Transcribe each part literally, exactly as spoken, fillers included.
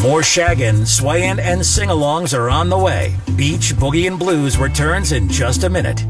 More shaggin', swayin', and sing-alongs are on the way. Beach Boogie and Blues returns in just a minute.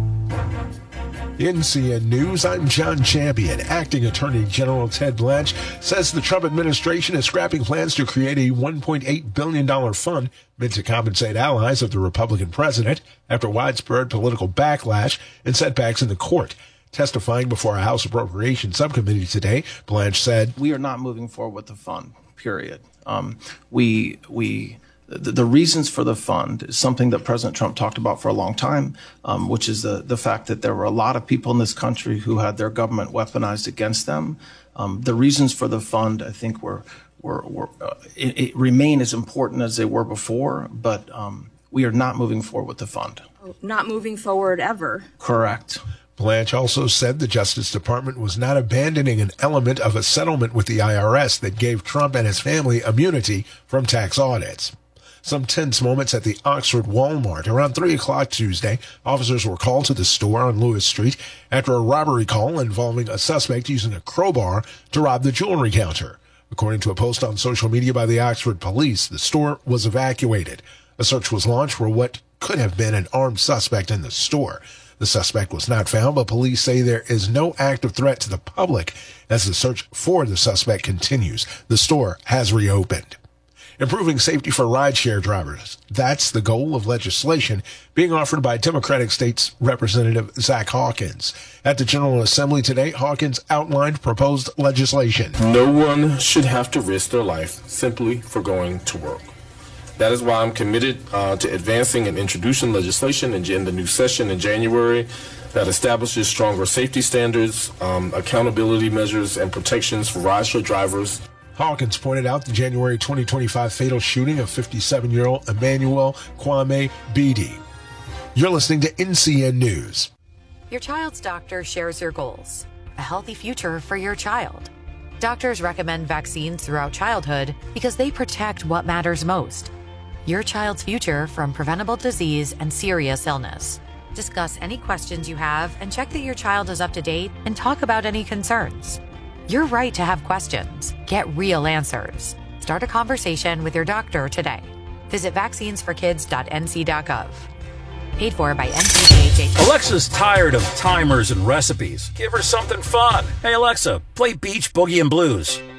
In C N News, I'm John Champion. Acting Attorney General Ted Blanche says the Trump administration is scrapping plans to create a one point eight billion dollars fund meant to compensate allies of the Republican president after widespread political backlash and setbacks in the court. Testifying before a House Appropriations Subcommittee today, Blanche said, "We are not moving forward with the fund, period. Um, we, we, the, the reasons for the fund is something that President Trump talked about for a long time, um, which is the, the fact that there were a lot of people in this country who had their government weaponized against them. Um, the reasons for the fund, I think, were, were, were uh, it, it remain as important as they were before, but um, we are not moving forward with the fund." Not moving forward ever. Correct. Blanche also said the Justice Department was not abandoning an element of a settlement with the I R S that gave Trump and his family immunity from tax audits. Some tense moments at the Oxford Walmart. Around three o'clock Tuesday, officers were called to the store on Lewis Street after a robbery call involving a suspect using a crowbar to rob the jewelry counter. According to a post on social media by the Oxford police, the store was evacuated. A search was launched for what could have been an armed suspect in the store. The suspect was not found, but police say there is no active threat to the public as the search for the suspect continues. The store has reopened. Improving safety for rideshare drivers. That's the goal of legislation being offered by Democratic States Representative Zach Hawkins. At the General Assembly today, Hawkins outlined proposed legislation. No one should have to risk their life simply for going to work. That is why I'm committed uh, to advancing and introducing legislation in, in the new session in January that establishes stronger safety standards, um, accountability measures, and protections for rideshare drivers. Hawkins pointed out the January twenty twenty-five fatal shooting of fifty-seven-year-old Emmanuel Kwame Beatty. You're listening to N C N News. Your child's doctor shares your goals. A healthy future for your child. Doctors recommend vaccines throughout childhood because they protect what matters most. Your child's future from preventable disease and serious illness. Discuss any questions you have and check that your child is up to date and talk about any concerns. You're right to have questions. Get real answers. Start a conversation with your doctor today. Visit vaccines for kids dot n c dot gov. Paid for by N C C H. Alexa's tired of timers and recipes. Give her something fun. Hey, Alexa, play Beach Boogie and Blues.